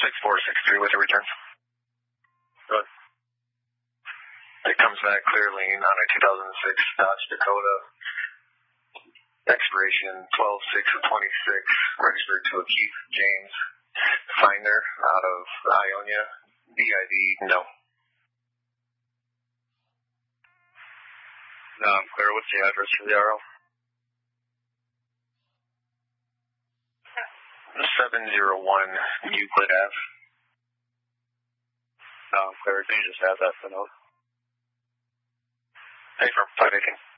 6463 with a return. Good. It comes back clearly on a 2006 Dodge Dakota. Expiration 12/6/26, registered to a Keith James Finder out of Ionia. BID, no. No, I'm clear. What's the address for the RO? 701 Euclid Ave. No, I'm clear. Can you just add that for note? Hey, from 518.